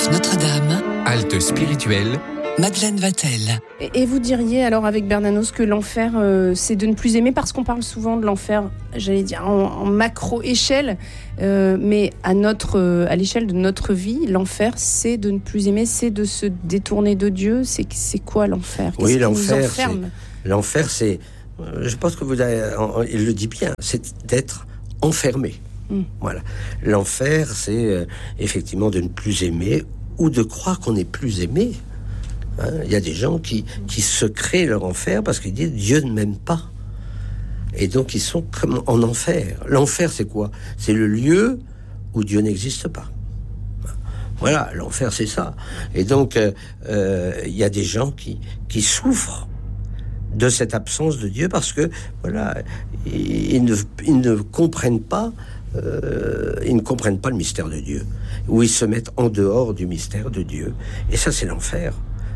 Notre-Dame. Halte spirituelle. Madeleine Vatel. Et vous diriez alors avec Bernanos que l'enfer, c'est de ne plus aimer, parce qu'on parle souvent de l'enfer, j'allais dire en macro-échelle, mais à l'échelle de notre vie, l'enfer, c'est de ne plus aimer, c'est de se détourner de Dieu. C'est quoi l'enfer? Qu'est-ce qui nous enferme? L'enfer, c'est, je pense que il le dit bien, c'est d'être enfermé. Voilà. L'enfer, c'est effectivement de ne plus aimer ou de croire qu'on n'est plus aimé. Il y a des gens qui se créent leur enfer parce qu'ils disent Dieu ne m'aime pas. Et donc ils sont comme en enfer. L'enfer, c'est quoi? C'est le lieu où Dieu n'existe pas. Voilà, l'enfer, c'est ça. Et donc il y a des gens qui souffrent de cette absence de Dieu parce que voilà, ils ne comprennent pas. Ils ne comprennent pas le mystère de Dieu, où ils se mettent en dehors du mystère de Dieu. Et ça, c'est l'enfer.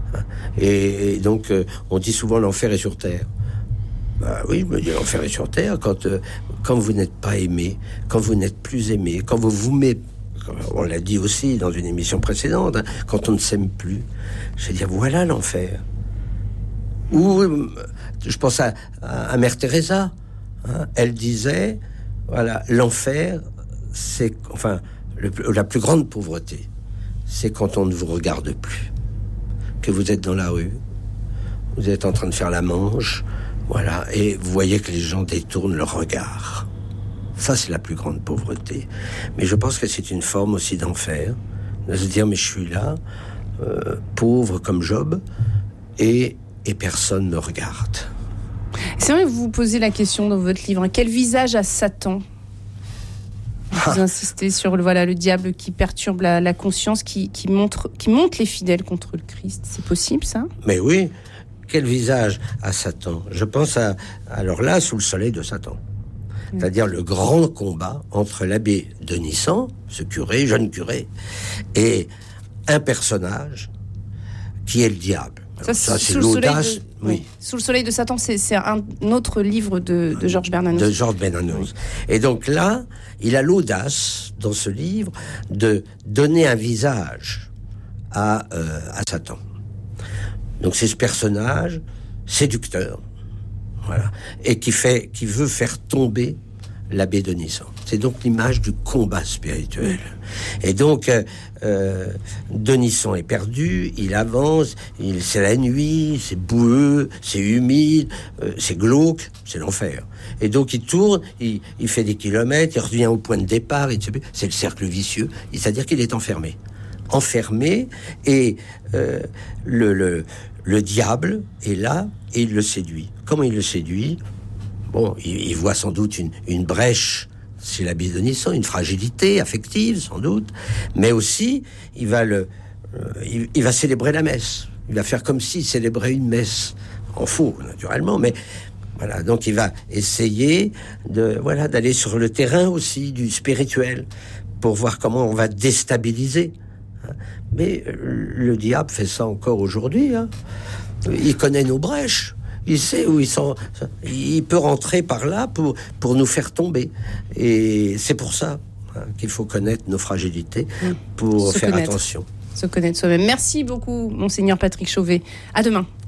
Et donc, on dit souvent l'enfer est sur terre. Bah oui, je me dis l'enfer est sur terre quand vous n'êtes pas aimé, quand vous n'êtes plus aimé, quand vous mettez, on l'a dit aussi dans une émission précédente, quand on ne s'aime plus. Je veux dire, voilà l'enfer. Ou, je pense à Mère Teresa. Elle disait, voilà, l'enfer, c'est, la plus grande pauvreté, c'est quand on ne vous regarde plus. Que vous êtes dans la rue, vous êtes en train de faire la manche, voilà, et vous voyez que les gens détournent leur regard. Ça, c'est la plus grande pauvreté. Mais je pense que c'est une forme aussi d'enfer, de se dire, mais je suis là, pauvre comme Job, et personne me regarde. C'est vrai que vous vous posez la question dans votre livre, quel visage a Satan? Vous insistez sur le diable qui perturbe la conscience, qui monte les fidèles contre le Christ. C'est possible, ça? Mais oui. Quel visage a Satan? Je pense alors là, sous le soleil de Satan. C'est-à-dire le grand combat entre l'abbé de Nissan, ce curé, jeune curé, et un personnage qui est le diable. Ça c'est l'audace. Oui. Sous le soleil de Satan, c'est un autre livre de Georges Bernanos. De Georges Bernanos. Oui. Et donc là, il a l'audace, dans ce livre, de donner un visage à Satan. Donc c'est ce personnage séducteur, voilà, et qui veut faire tomber l'abbé de Nissan. C'est donc l'image du combat spirituel. Et donc, Denisson est perdu, il avance, c'est la nuit, c'est boueux, c'est humide, c'est glauque, c'est l'enfer. Et donc il tourne, il fait des kilomètres, il revient au point de départ, c'est le cercle vicieux, c'est-à-dire qu'il est enfermé. Et le diable est là et il le séduit. Comment il le séduit? Bon, il voit sans doute une brèche chez l'abbé de Nissan, une fragilité affective sans doute, mais aussi il va célébrer la messe. Il va faire comme s'il célébrait une messe, en faux naturellement, mais voilà. Donc il va essayer d'aller sur le terrain aussi du spirituel pour voir comment on va déstabiliser. Mais le diable fait ça encore aujourd'hui. Il connaît nos brèches. Il sait où il peut rentrer par là pour nous faire tomber. Et c'est pour ça qu'il faut connaître nos fragilités pour faire attention. Se connaître soi-même. Merci beaucoup, Monseigneur Patrick Chauvet. À demain.